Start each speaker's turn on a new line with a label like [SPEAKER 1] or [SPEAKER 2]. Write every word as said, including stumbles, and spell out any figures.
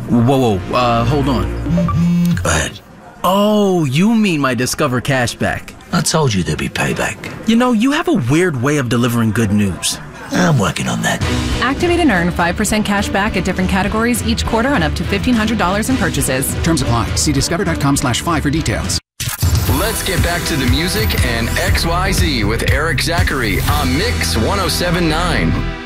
[SPEAKER 1] Whoa, whoa, uh, hold on.
[SPEAKER 2] Go ahead.
[SPEAKER 1] Oh, you mean my Discover Cashback.
[SPEAKER 2] I told you there'd be payback.
[SPEAKER 1] You know, you have a weird way of delivering good news.
[SPEAKER 2] I'm working on that.
[SPEAKER 3] Activate and earn five percent cash back at different categories each quarter on up to fifteen hundred dollars in purchases.
[SPEAKER 4] Terms apply. See discover.com slash five for details.
[SPEAKER 5] Let's get back to the music and X Y Z with Eric Zachary on Mix one oh seven point nine.